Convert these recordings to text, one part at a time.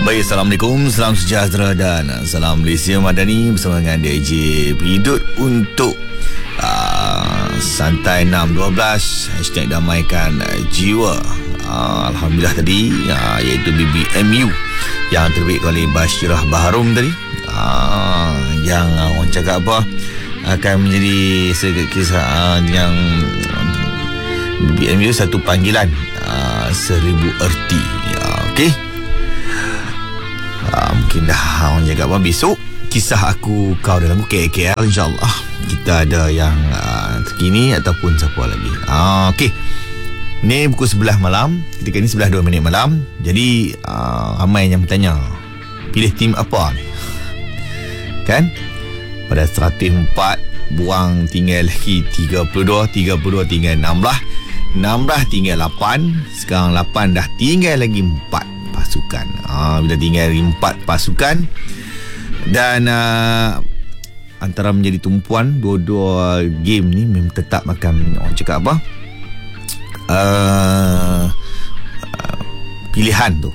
Baik, Assalamualaikum, salam sejahtera dan salam Malaysia Madani bersama dengan DJ Pidut untuk Santai 612 Hashtag Damaikan Jiwa. Alhamdulillah tadi iaitu BBMU yang terbit oleh Bashirah Baharum tadi, yang orang cakap apa akan menjadi kisah yang BBMU satu panggilan 1000 erti. Okey, mungkin dah orang jaga apa besok kisah aku kau dalam KKL, insyaAllah kita ada yang terkini ataupun siapa lagi. Okey, ni pukul 11 malam, ketika ni 11:02 malam. Jadi ramai yang bertanya pilih tim apa ni kan. Pada 104 buang tinggal lagi 32 tinggal 16 tinggal 8, sekarang 8 dah tinggal lagi 4 pasukan. Bila tinggal 4 pasukan dan antara menjadi tumpuan dua-dua game ni memang tetap akan orang cakap apa pilihan tu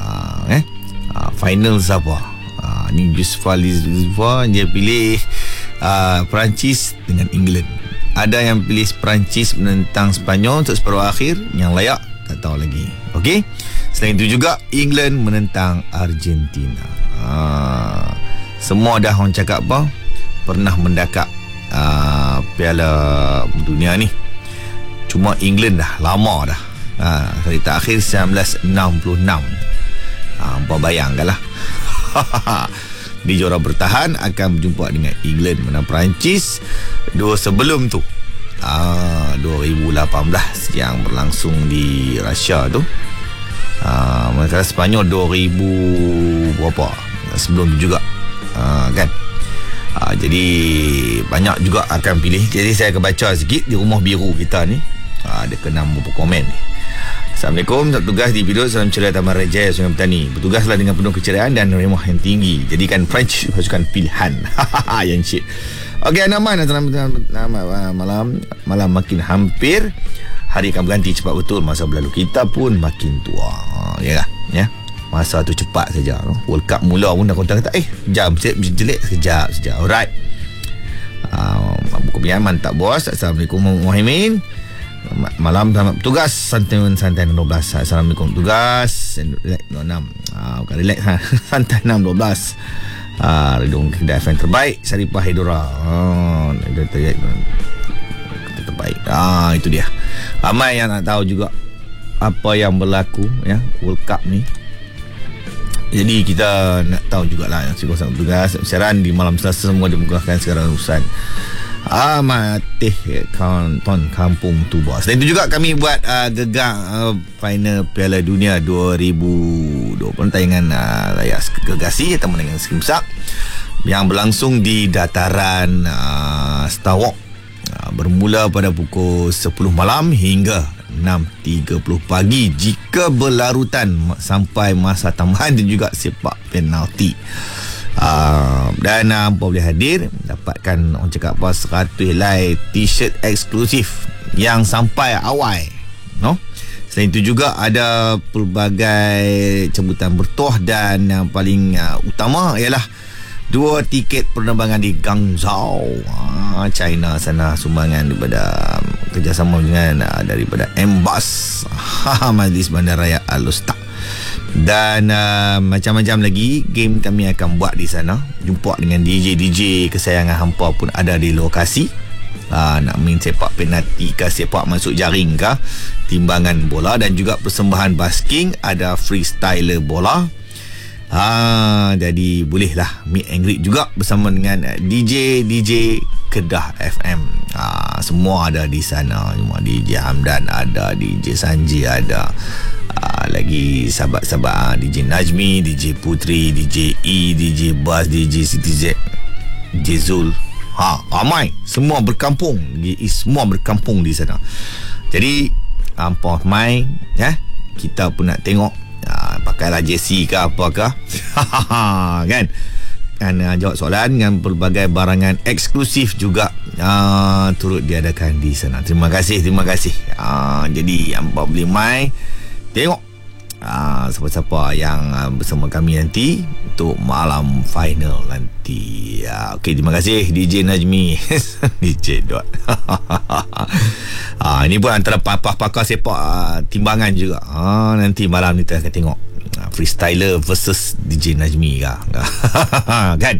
final siapa. Ni Yusfa dia pilih Perancis dengan England. Ada yang pilih Perancis menentang Sepanyol untuk separuh akhir, yang layak tak tahu lagi. Okey, selain itu juga England menentang Argentina. Semua dah orang cakap apa pernah mendakap Piala Dunia ni. Cuma England dah lama dah. Kali terakhir 1966. Hampa bayangkanlah. Di juara bertahan akan berjumpa dengan England menang Perancis. Dua sebelum tu 2018 yang berlangsung di Russia tu. Manakala Sepanyol 2000 berapa sebelum tu juga kan. Jadi banyak juga akan pilih. Jadi saya akan baca sikit di rumah biru kita ni. Ada kena beberapa komen ni. Assalamualaikum, bertugas di Pidut Salam Ceria Taman Rejaya Sungai Petani. Bertugaslah dengan penuh keceriaan dan remah yang tinggi. Jadikan French pasukan pilihan. Yang cik. Okey, malam makin hampir. Hari akan berganti cepat betul. Masa berlalu kita pun makin tua. Ya, ya. Masa tu cepat saja. World Cup mula pun dah kata jam jelek sekejap saja. Alright. Buku pian mantap bos. Assalamualaikum Muhaimin. Malam selamat bertugas santai 12. Assalamualaikum tugas 6 bukan relax santai 6-12. Redung kedai FM terbaik Saripah Hidura. Terbaik. Itu dia. Ramai yang nak tahu juga apa yang berlaku ya World Cup ni. Jadi kita nak tahu jugalah yang sikuasa tugas siaran di malam Selasa semua dimudahkan segala urusan. Matih Kanton Kampung Tuba. Selain itu juga kami buat gegak final Piala Dunia 2020 tayangan layar gegasi atau dengan skrim sak yang berlangsung di dataran Star Walk, bermula pada pukul 10 malam hingga 6.30 pagi jika berlarutan sampai masa tambahan dan juga sepak penalti. Dan apa boleh hadir dapatkan orang cakap apa 100 helai t-shirt eksklusif yang sampai awal Selain itu juga ada pelbagai cabutan bertuah dan yang paling utama ialah 2 tiket penerbangan di Guangzhou, China sana, sumbangan daripada kerjasama dengan daripada Embas Majlis Bandaraya Al-Ustaz. Dan macam-macam lagi game kami akan buat di sana. Jumpa dengan DJ kesayangan hampa pun ada di lokasi. Nak main sepak penalti ke, sepak masuk jaring ke, timbangan bola dan juga persembahan basking, ada freestyler bola. Jadi bolehlah meet and greet juga bersama dengan DJ Kedah FM. Semua ada di sana. Cuma DJ Hamdan ada, DJ Sanji ada, lagi sahabat-sahabat DJ Najmi, DJ Putri, DJ E, DJ Bas, DJ Siti Z, DJ Zul. Ramai semua berkampung. Semua berkampung di sana. Jadi hampa mai ya, kita pun nak tengok pakailah jersey ke apakah kan. Jawab soalan dengan pelbagai barangan eksklusif juga turut diadakan di sana. Terima kasih. Jadi hampa boleh mai tengok siapa-siapa yang bersama kami nanti untuk malam final nanti. Okey, terima kasih DJ Najmi. DJ Dot. Ini pun antara pakar sepak timbangan juga. Nanti malam ni kita akan tengok freestyler versus DJ Najmi kan.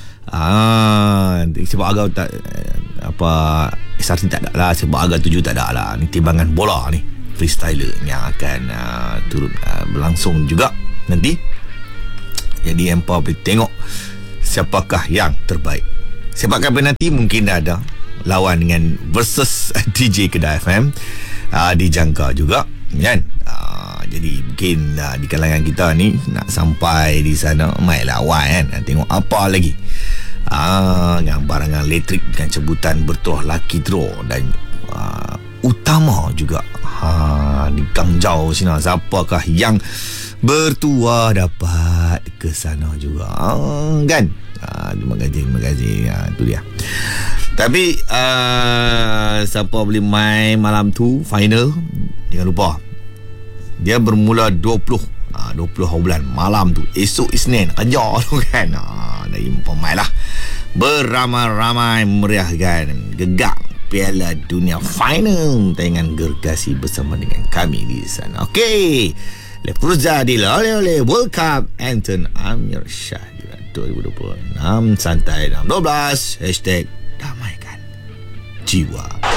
Sebab agak tak SRT tak ada lah, sebab agak 7 tak ada lah. Ni timbangan bola ni, freestyler yang akan turut berlangsung juga nanti. Jadi hampa boleh tengok siapakah yang terbaik. Sepak kapan nanti mungkin dah ada lawan dengan versus DJ Kedah FM, dijangka juga kan. Jadi mungkin di kalangan kita ni nak sampai di sana mai lawan kan, tengok apa lagi dengan barangan elektrik dengan sebutan bertuah laki draw dan utama juga di Gangjau sini, siapakah yang bertuah dapat ke sana juga kan. Terima kasih itu dia. Tapi siapa boleh main malam tu final, jangan lupa dia bermula 20 bulan malam tu, esok Isnin kerja tu kan. Dari pemain lah beramai-ramai meriahkan gegak Piala Dunia Final dengan gergasi bersama dengan kami di sana. Okey, lepas jadi oleh World Cup Anton Amir Shah 2026 santai 12 #damaikan jiwa.